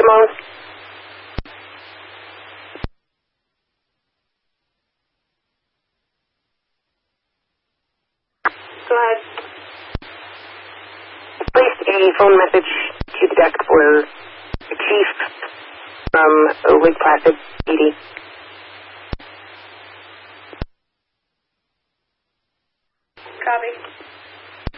Simone? Go ahead. Placed a phone message to the desk for the chief from Lake Placid, 80.